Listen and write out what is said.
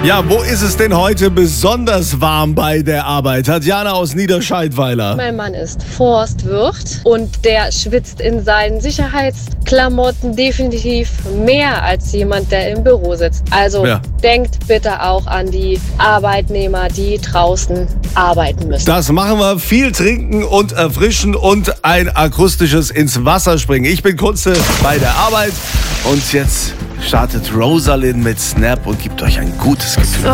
Ja, wo ist es denn heute besonders warm bei der Arbeit? Tatjana aus Niederscheidweiler. Mein Mann ist Forstwirt und der schwitzt in seinen Sicherheitsklamotten definitiv mehr als jemand, der im Büro sitzt. Also denkt bitte auch an die Arbeitnehmer, die draußen arbeiten müssen. Das machen wir. Viel trinken und erfrischen und ein akustisches ins Wasser springen. Ich bin Kunze bei der Arbeit und jetzt startet Rosalind mit Snap und gibt euch ein gutes Gefühl.